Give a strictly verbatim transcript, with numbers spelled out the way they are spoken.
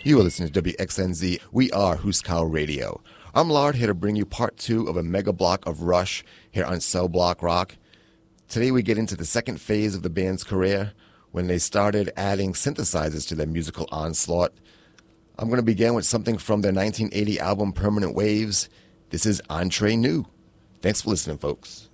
You are listening to W X N Z. We are Huskow Radio. I'm Lard, here to bring you part two of a mega block of Rush here on Cell Block Rock. Today we get into the second phase of the band's career, when they started adding synthesizers to their musical onslaught. I'm going to begin with something from their nineteen eighty album Permanent Waves. This is Entre Nous. Thanks for listening, folks.